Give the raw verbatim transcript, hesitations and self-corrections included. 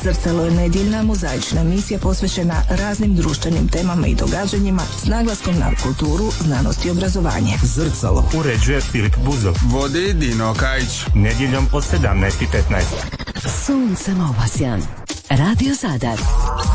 Zrcalo je nedjeljna mozaična emisija posvećena raznim društvenim temama i događanjima s naglaskom na kulturu, znanost i obrazovanje. Zrcalo uređuje Filip Buzov. Vodi Dino Kajić. Nedjeljom od sedamnaest i petnaest. Suncem obasjan. Radio Zadar.